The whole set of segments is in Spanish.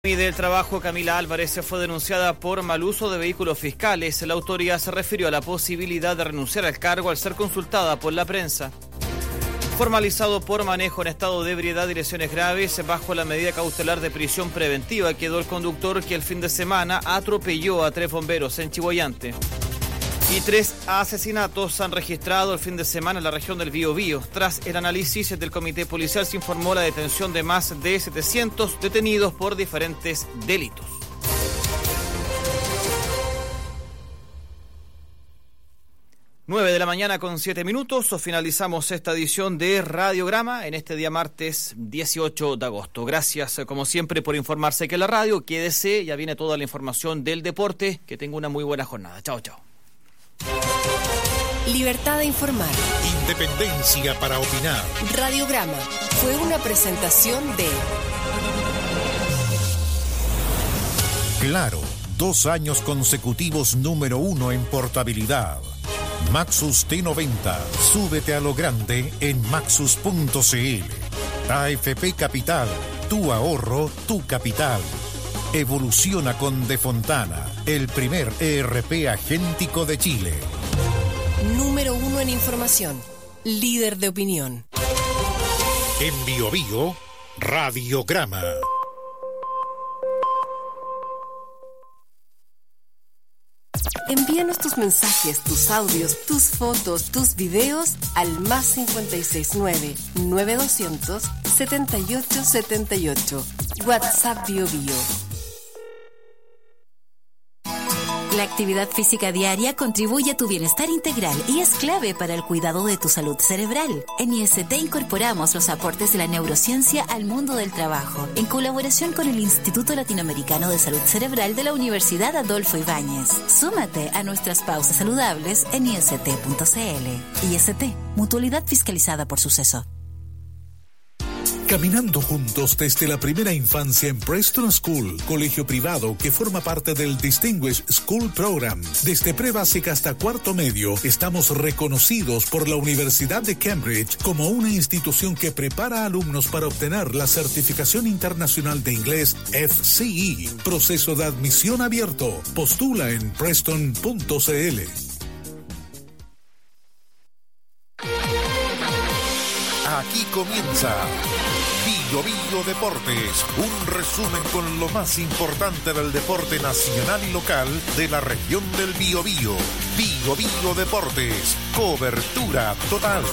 Del trabajo, Camila Álvarez fue denunciada por mal uso de vehículos fiscales. La autoridad se refirió a la posibilidad de renunciar al cargo al ser consultada por la prensa. Formalizado por manejo en estado de ebriedad y lesiones graves, bajo la medida cautelar de prisión preventiva quedó el conductor que el fin de semana atropelló a 3 bomberos en Chiboyante. Y 3 asesinatos se han registrado el fin de semana en la región del Biobío. Tras el análisis del comité policial se informó la detención de más de 700 detenidos por diferentes delitos. Nueve de la mañana con 7 minutos. Finalizamos esta edición de Radiograma en este día martes 18 de agosto. Gracias como siempre por informarse que en la radio. Quédese, ya viene toda la información del deporte. Que tenga una muy buena jornada. Chao, chao. Libertad de informar. Independencia para opinar. Radiograma fue una presentación de Claro, 2 años consecutivos número 1 en portabilidad. Maxus T90. Súbete a lo grande en maxus.cl. AFP Capital. Tu ahorro, tu capital. Evoluciona con De Fontana, el primer ERP agéntico de Chile. Número 1 en información, líder de opinión. En Biobío, Radiograma. Envíanos tus mensajes, tus audios, tus fotos, tus videos al +569 9200 7878. WhatsApp Biobío. La actividad física diaria contribuye a tu bienestar integral y es clave para el cuidado de tu salud cerebral. En IST incorporamos los aportes de la neurociencia al mundo del trabajo, en colaboración con el Instituto Latinoamericano de Salud Cerebral de la Universidad Adolfo Ibáñez. Súmate a nuestras pausas saludables en ist.cl. IST, mutualidad fiscalizada por Suceso. Caminando juntos desde la primera infancia en Preston School, colegio privado que forma parte del Distinguished School Program. Desde pre-básica hasta cuarto medio, estamos reconocidos por la Universidad de Cambridge como una institución que prepara alumnos para obtener la certificación internacional de inglés FCE. Proceso de admisión abierto. Postula en preston.cl. Aquí comienza Biobío Deportes, un resumen con lo más importante del deporte nacional y local de la región del Biobío. Biobío Deportes, cobertura total.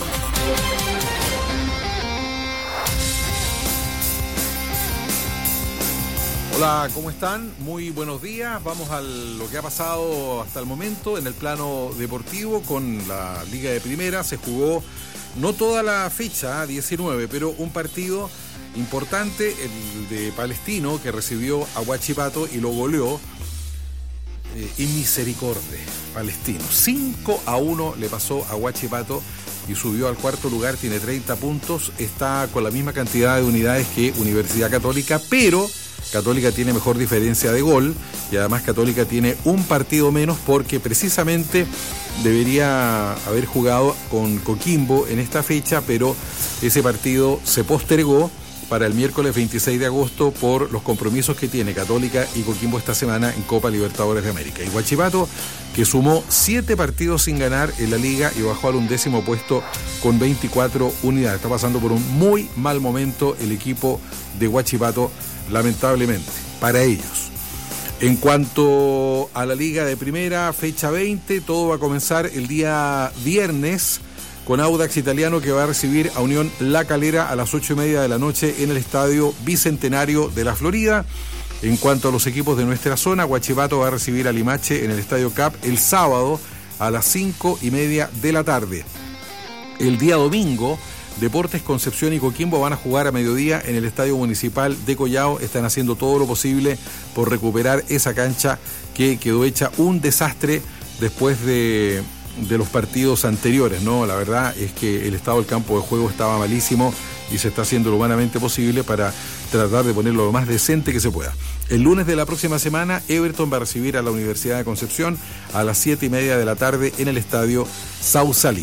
Hola, ¿cómo están? Muy buenos días. Vamos a lo que ha pasado hasta el momento en el plano deportivo con la Liga de Primera. Se jugó no toda la fecha, 19, pero un partido importante, el de Palestino, que recibió a Huachipato y lo goleó. Y misericordia, Palestino. 5-1 le pasó a Huachipato y subió al cuarto lugar, tiene 30 puntos. Está con la misma cantidad de unidades que Universidad Católica, pero Católica tiene mejor diferencia de gol y además Católica tiene un partido menos porque precisamente debería haber jugado con Coquimbo en esta fecha, pero ese partido se postergó para el miércoles 26 de agosto por los compromisos que tiene Católica y Coquimbo esta semana en Copa Libertadores de América. Y Huachipato, que sumó 7 partidos sin ganar en la liga y bajó al 11º puesto con 24 unidades. Está pasando por un muy mal momento el equipo de Huachipato, lamentablemente, para ellos. En cuanto a la Liga de Primera, fecha 20, todo va a comenzar el día viernes con Audax Italiano, que va a recibir a Unión La Calera a las 8:30 de la noche en el Estadio Bicentenario de la Florida. En cuanto a los equipos de nuestra zona, Huachipato va a recibir a Limache en el Estadio Cap el sábado a las 5:30 de la tarde. El día domingo, Deportes Concepción y Coquimbo van a jugar a mediodía en el Estadio Municipal de Collao. Están haciendo todo lo posible por recuperar esa cancha que quedó hecha un desastre después de los partidos anteriores, ¿no? La verdad es que el estado del campo de juego estaba malísimo y se está haciendo lo humanamente posible para tratar de ponerlo lo más decente que se pueda. El lunes de la próxima semana, Everton va a recibir a la Universidad de Concepción a las 7:30 de la tarde en el Estadio Sausalito.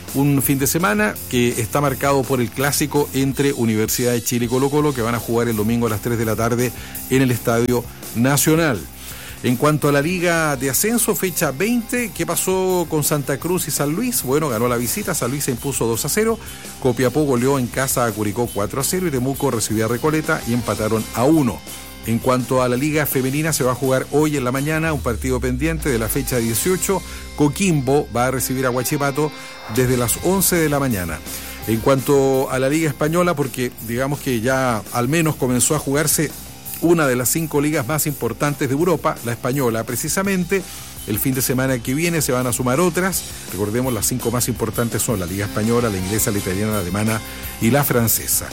Un fin de semana que está marcado por el clásico entre Universidad de Chile y Colo-Colo, que van a jugar el domingo a las 3 de la tarde en el Estadio Nacional. En cuanto a la Liga de Ascenso, fecha 20, ¿qué pasó con Santa Cruz y San Luis? Bueno, ganó la visita, San Luis se impuso 2-0, Copiapó goleó en casa a Curicó 4-0 y Temuco recibió a Recoleta y empataron a 1. En cuanto a la Liga Femenina, se va a jugar hoy en la mañana un partido pendiente de la fecha 18. Coquimbo va a recibir a Huachipato desde las 11 de la mañana. En cuanto a la Liga Española, porque digamos que ya al menos comenzó a jugarse una de las 5 ligas más importantes de Europa, la española precisamente. El fin de semana que viene se van a sumar otras. Recordemos, las 5 más importantes son la Liga Española, la inglesa, la italiana, la alemana y la francesa.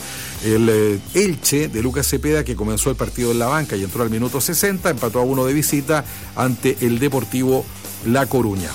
El Elche de Lucas Cepeda, que comenzó el partido en la banca y entró al minuto 60, empató a 1 de visita ante el Deportivo La Coruña.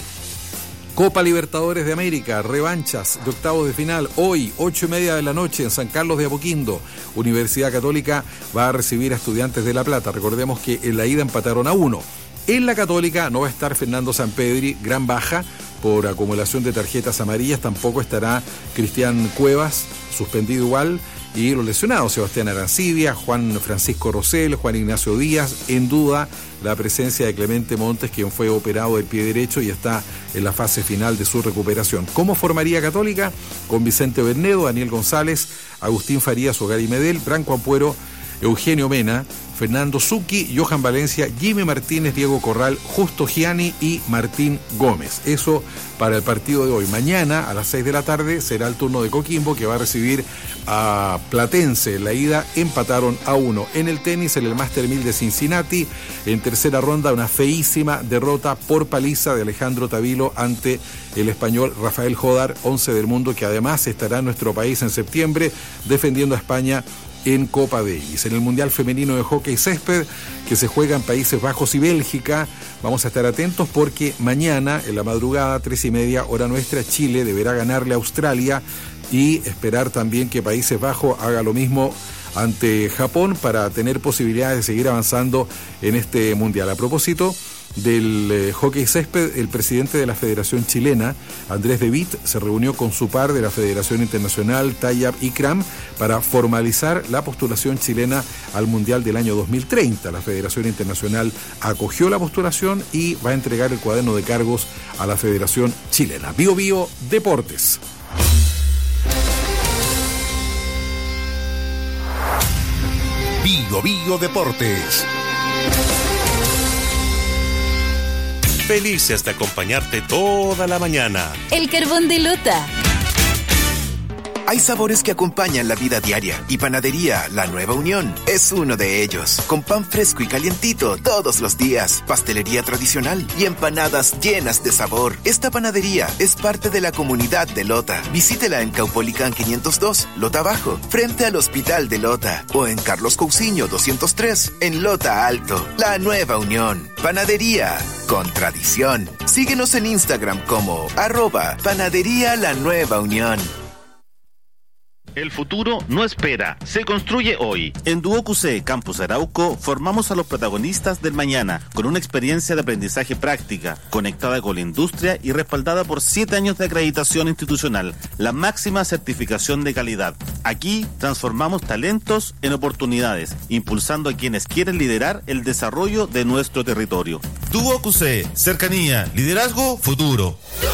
Copa Libertadores de América, revanchas de octavos de final, hoy 8:30 de la noche en San Carlos de Apoquindo. Universidad Católica va a recibir a Estudiantes de La Plata. Recordemos que en la ida empataron a 1. En la Católica no va a estar Fernando Sampedri, gran baja por acumulación de tarjetas amarillas. Tampoco estará Cristian Cuevas, suspendido igual. Y los lesionados, Sebastián Arancibia, Juan Francisco Rosell, Juan Ignacio Díaz. En duda la presencia de Clemente Montes, quien fue operado del pie derecho y está en la fase final de su recuperación. ¿Cómo formaría Católica? Con Vicente Bernedo, Daniel González, Agustín Farías, Ogari Medel, Branco Ampuero, Eugenio Mena, Fernando Zucchi, Johan Valencia, Jimmy Martínez, Diego Corral, Justo Gianni y Martín Gómez. Eso para el partido de hoy. Mañana a las 6 de la tarde será el turno de Coquimbo, que va a recibir a Platense. En la ida empataron a 1. En el tenis, en el Master 1000 de Cincinnati, en tercera ronda, una feísima derrota por paliza de Alejandro Tavilo ante el español Rafael Jodar, 11 del mundo, que además estará en nuestro país en septiembre defendiendo a España en Copa Davis. En el Mundial Femenino de Hockey Césped, que se juega en Países Bajos y Bélgica, vamos a estar atentos porque mañana, en la madrugada, 3:30 hora nuestra, Chile deberá ganarle a Australia y esperar también que Países Bajos haga lo mismo ante Japón para tener posibilidades de seguir avanzando en este Mundial. A propósito del hockey césped, el presidente de la Federación Chilena, Andrés De Witt, se reunió con su par de la Federación Internacional, Tayyab Ikram, para formalizar la postulación chilena al Mundial del año 2030. La Federación Internacional acogió la postulación y va a entregar el cuaderno de cargos a la Federación Chilena. Bio Bio Deportes. Bio Bio Deportes. Felices de acompañarte toda la mañana. El carbón de Lota. Hay sabores que acompañan la vida diaria y Panadería La Nueva Unión es uno de ellos. Con pan fresco y calientito todos los días, pastelería tradicional y empanadas llenas de sabor. Esta panadería es parte de la comunidad de Lota. Visítela en Caupolicán 502, Lota Bajo, frente al Hospital de Lota, o en Carlos Cousiño 203, en Lota Alto. La Nueva Unión. Panadería con tradición. Síguenos en Instagram como @Panadería La Nueva Unión. El futuro no espera, se construye hoy. En Duoc UC Campus Arauco formamos a los protagonistas del mañana con una experiencia de aprendizaje práctica, conectada con la industria y respaldada por 7 años de acreditación institucional, la máxima certificación de calidad. Aquí transformamos talentos en oportunidades, impulsando a quienes quieren liderar el desarrollo de nuestro territorio. Duoc UC, cercanía, liderazgo, futuro.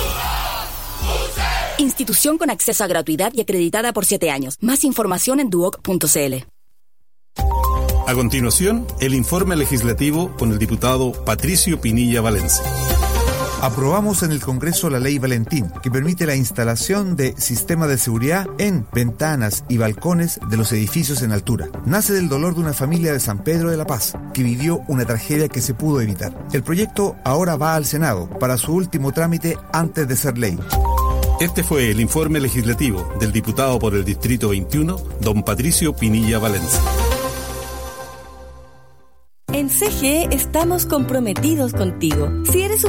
Institución con acceso a gratuidad y acreditada por 7 años. Más información en duoc.cl. A continuación, el informe legislativo con el diputado Patricio Pinilla Valencia. Aprobamos en el Congreso la Ley Valentín, que permite la instalación de sistemas de seguridad en ventanas y balcones de los edificios en altura. Nace del dolor de una familia de San Pedro de la Paz, que vivió una tragedia que se pudo evitar. El proyecto ahora va al Senado para su último trámite antes de ser ley. Este fue el informe legislativo del diputado por el Distrito 21, don Patricio Pinilla Valencia. En CGE estamos comprometidos contigo. Si eres un